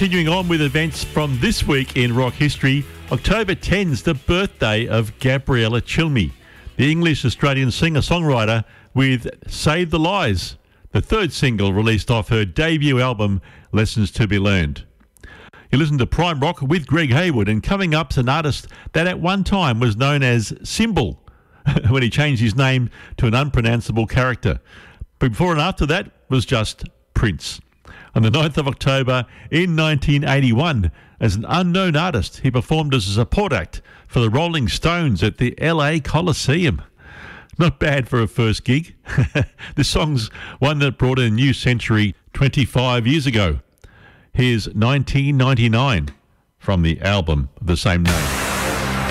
Continuing on with events from this week in rock history, October 10's the birthday of Gabriella Cilmi, the English-Australian singer-songwriter with Save the Lies, the third single released off her debut album, Lessons to be Learned. You listen to Prime Rock with Greg Hayward, and coming up's an artist that at one time was known as Symbol when he changed his name to an unpronounceable character. But before and after that was just Prince. On the 9th of October in 1981, as an unknown artist, he performed as a support act for the Rolling Stones at the LA Coliseum. Not bad for a first gig. This song's one that brought in a new century 25 years ago. Here's 1999 from the album of the same name.